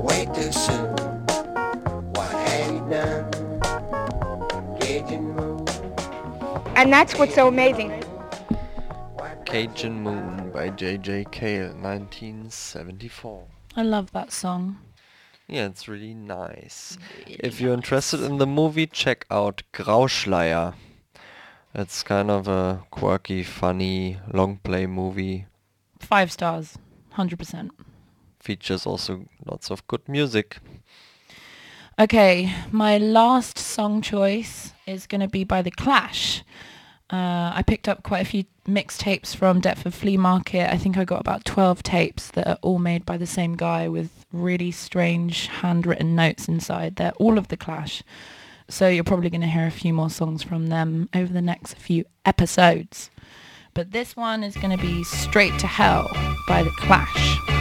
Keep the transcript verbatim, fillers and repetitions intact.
Way too soon. What have you done? Cajun Moon. And that's what's so amazing. Cajun Moon by J J Cale, nineteen seventy-four. I love that song. Yeah, it's really nice. Really If you're nice. interested in the movie, check out Grauschleier. It's kind of a quirky, funny, long play movie. Five stars, one hundred percent. Features also lots of good music. Okay, my last song choice is going to be by The Clash. Uh, I picked up quite a few mixtapes from Deptford Flea Market. I think I got about twelve tapes that are all made by the same guy with really strange handwritten notes inside. They're all of The Clash. So you're probably going to hear a few more songs from them over the next few episodes. But this one is going to be Straight to Hell by The Clash.